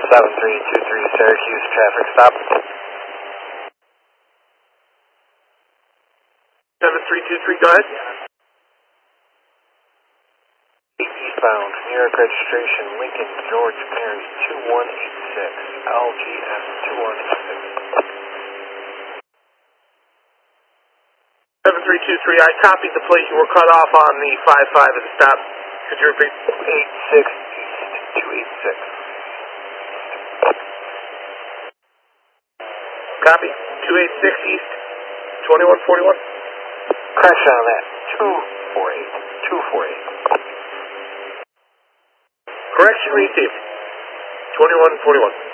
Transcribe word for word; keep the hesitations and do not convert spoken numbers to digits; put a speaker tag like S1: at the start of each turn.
S1: seven three two three Syracuse, traffic stop.
S2: seven three two three, go ahead.
S1: Eastbound, New York registration, Lincoln George Perry two one eight six, L G S two one eight six.
S2: seven three two three, I copied the plate. You were cut off on the five five at the stop. Could you repeat?
S1: eight six East two eight six.
S2: Copy. two eight six East, twenty-one forty-one.
S1: Correction on that, two four eight, two four eight.
S2: Correction received, twenty-one forty-one.